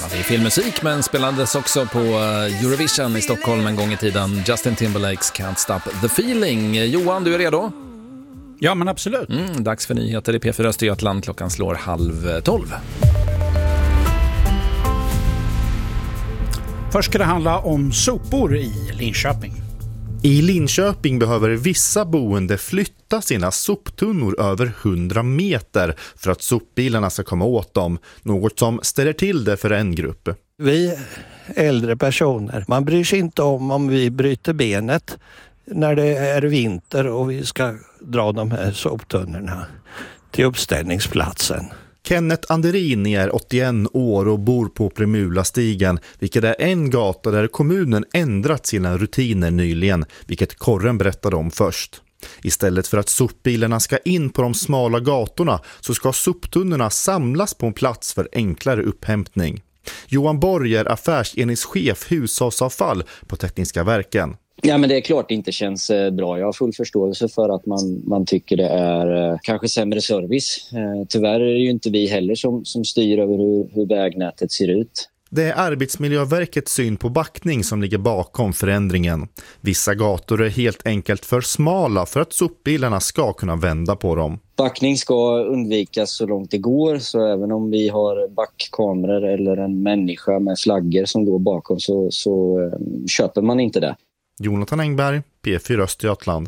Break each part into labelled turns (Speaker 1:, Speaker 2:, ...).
Speaker 1: Det är filmmusik men spelades också på Eurovision i Stockholm en gång i tiden. Justin Timberlakes Can't Stop the Feeling. Johan, du är redo?
Speaker 2: Ja, men absolut.
Speaker 1: Dags för nyheter i P4 Östergötland. Klockan slår 11:30.
Speaker 2: Först ska det handla om sopor i Linköping.
Speaker 3: I Linköping behöver vissa boende flytta sina soptunnor över 100 meter för att sopbilarna ska komma åt dem. Något som ställer till det för en grupp.
Speaker 4: Vi äldre personer, man bryr sig inte om vi bryter benet när det är vinter och vi ska dra de här soptunnorna till uppställningsplatsen.
Speaker 3: Kenneth Anderin är 81 år och bor på Primulastigen, vilket är en gata där kommunen ändrat sina rutiner nyligen, vilket Korren berättade om först. Istället för att sopbilarna ska in på de smala gatorna så ska soptunnorna samlas på en plats för enklare upphämtning. Johan Borg är affärsenhetschef hushållsavfall på Tekniska verken.
Speaker 5: Ja, men det är klart det inte känns bra. Jag har full förståelse för att man tycker det är kanske sämre service. Tyvärr är det ju inte vi heller som styr över hur vägnätet ser ut.
Speaker 3: Det är Arbetsmiljöverkets syn på backning som ligger bakom förändringen. Vissa gator är helt enkelt för smala för att sopbilarna ska kunna vända på dem.
Speaker 5: Backning ska undvikas så långt det går, så även om vi har backkameror eller en människa med flaggor som går bakom så köper man inte det.
Speaker 3: Jonathan Engberg, P4 Östergötland.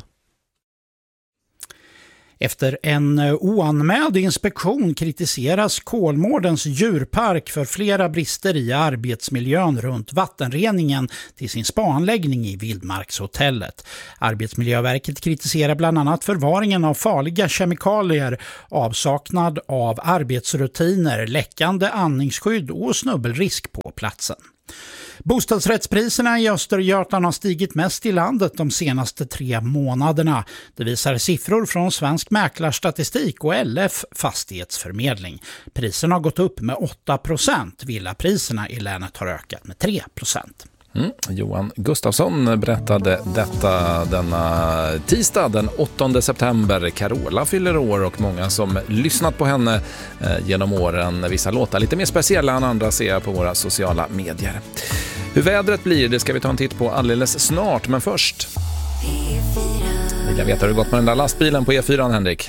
Speaker 2: Efter en oanmäld inspektion kritiseras Kolmårdens djurpark för flera brister i arbetsmiljön runt vattenreningen till sin spaanläggning i Vildmarkshotellet. Arbetsmiljöverket kritiserar bland annat förvaringen av farliga kemikalier, avsaknad av arbetsrutiner, läckande andningsskydd och snubbelrisk på platsen. Bostadsrättspriserna i Östergötland har stigit mest i landet de senaste 3 månaderna. Det visar siffror från Svensk mäklarstatistik och LF Fastighetsförmedling. Priserna har gått upp med 8%. Villapriserna i länet har ökat med 3%.
Speaker 1: Johan Gustafsson berättade detta denna tisdag den 8 september. Carola fyller år och många som lyssnat på henne genom åren. Vissa låtar lite mer speciella än andra ser jag på våra sociala medier. Hur vädret blir, det ska vi ta en titt på alldeles snart, men först vill jag veta hur det gått med den där lastbilen på E4, Henrik.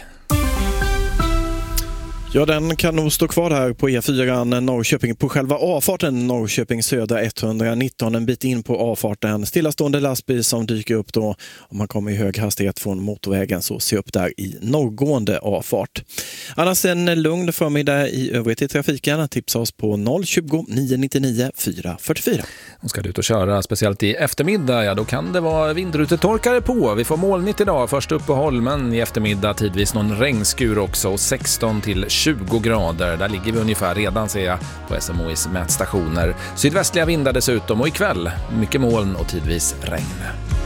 Speaker 6: Ja, den kan nog stå kvar här på E4 Norrköping på själva avfarten Norrköping södra 119, en bit in på avfarten. Stillastående lastbil som dyker upp då om man kommer i hög hastighet från motorvägen, så se upp där i norrgående avfart. Annars en lugn förmiddag i övrigt i trafiken. Tipsa oss på 020 999 444.
Speaker 1: Och ska du ut och köra, speciellt i eftermiddag, ja då kan det vara vindrutetorkare på. Vi får molnigt idag, först uppehåll, men i eftermiddag tidvis någon regnskur också, och 16 till 20 grader. Där ligger vi ungefär redan, ser jag på SMHIs mätstationer. Sydvästliga vindar dessutom, och ikväll mycket moln och tidvis regn.